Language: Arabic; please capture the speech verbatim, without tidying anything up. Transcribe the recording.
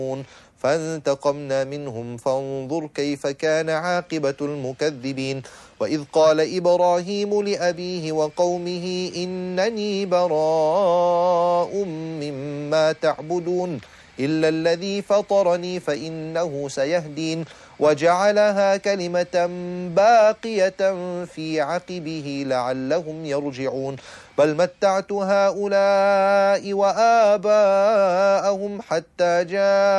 فانتقمنا منهم فانظر كيف كان عاقبة المكذبين. وإذ قال إبراهيم لأبيه وقومه إنني براء مما تعبدون إلا الذي فطرني فإنه سيهدين وجعلها كلمة باقية في عقبه لعلهم يرجعون بل متعت هؤلاء وآباءهم حتى جاءوا